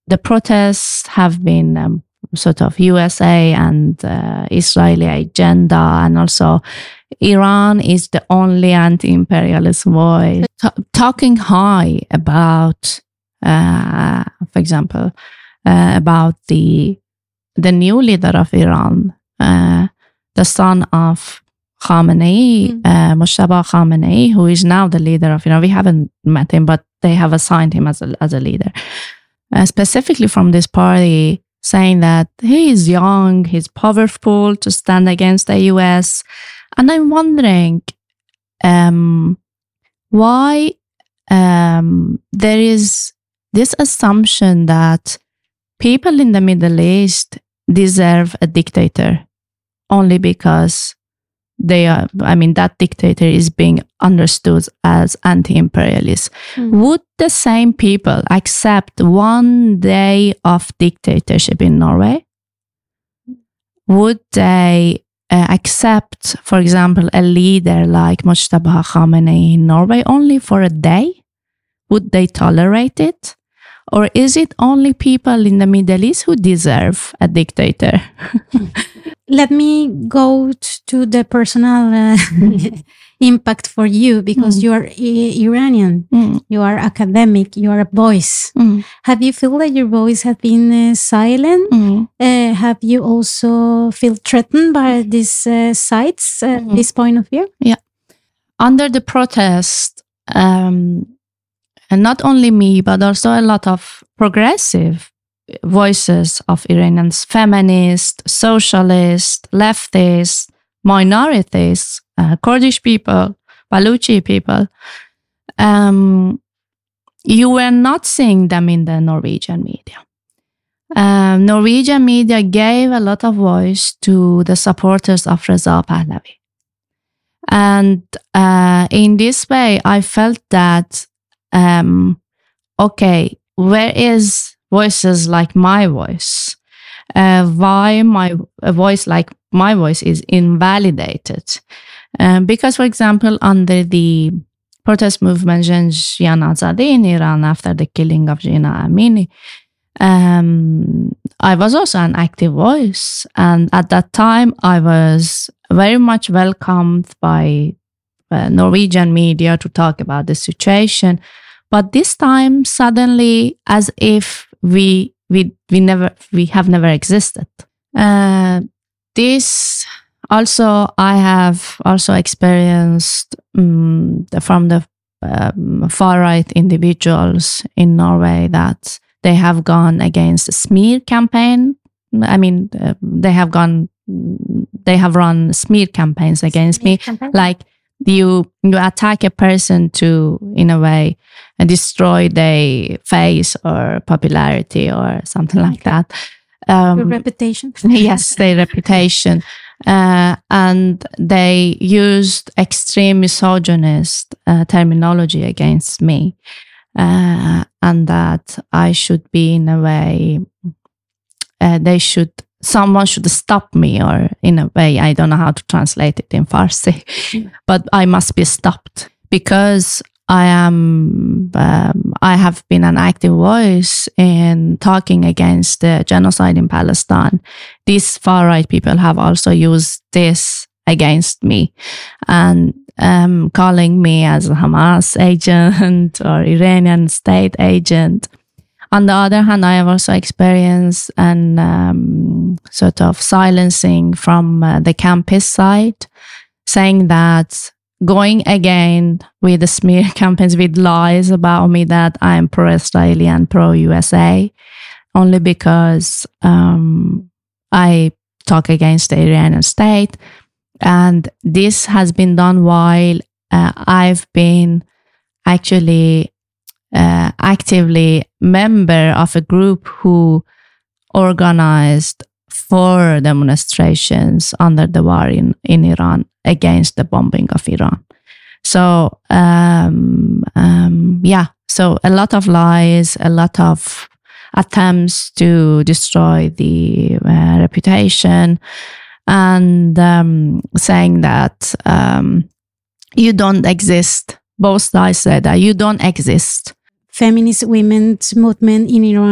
the protests have been sort of USA and Israeli agenda, and also Iran is the only anti-imperialist voice talking high about, for example, about the new leader of Iran, the son of Khamenei, Mojtaba Khamenei, who is now the leader of Iran. We haven't met him, but they have assigned him as a leader, specifically from this party, saying that he is young, he's powerful to stand against the US. And I'm wondering why there is this assumption that people in the Middle East deserve a dictator only because that dictator is being understood as anti-imperialist. Would the same people accept one day of dictatorship in Norway? Would they accept, for example, a leader like Mojtaba Khamenei in Norway only for a day? Would they tolerate it? Or is it only people in the Middle East who deserve a dictator? Let me go to the personal impact for you, because you are Iranian, you are academic, you are a voice. Have you feel that your voice has been silent? Have you also feel threatened by these sides, this point of view? Yeah. Under the protest, and not only me, but also a lot of progressive voices of Iranians, feminists, socialists, leftists, minorities, Kurdish people, Baluchi people, you were not seeing them in the Norwegian media. Norwegian media gave a lot of voice to the supporters of Reza Pahlavi. And in this way, I felt that, okay, where is voices like my voice? Why my voice like my voice is invalidated? Because, for example, under the protest movement Jin Azadi in Iran after the killing of Jina Amini, I was also an active voice. And at that time, I was very much welcomed by Norwegian media to talk about the situation. But this time, suddenly, as if we have never existed. This also, I have also experienced from the far-right individuals in Norway that they have gone against a smear campaign. I mean, they have run smear campaigns against me. Like you attack a person to, in a way, destroy their face or popularity or something like that. Your reputation. Yes, their reputation. And they used extreme misogynist terminology against me. And that I should be, in a way, someone should stop me, or in a way, I don't know how to translate it in Farsi, but I must be stopped because I have been an active voice in talking against the genocide in Palestine. These far-right people have also used this against me and calling me as a Hamas agent or Iranian state agent. On the other hand, I have also experienced an sort of silencing from the campus side, saying that going again with the smear campaigns, with lies about me that I'm pro-Israeli and pro-USA, only because I talk against the Iranian state. And this has been done while I've been actually actively member of a group who organized 4 demonstrations under the war in Iran against the bombing of Iran. So, so a lot of lies, a lot of attempts to destroy the reputation, and saying that you don't exist. Both sides said that you don't exist. Feminist women's movement in Iran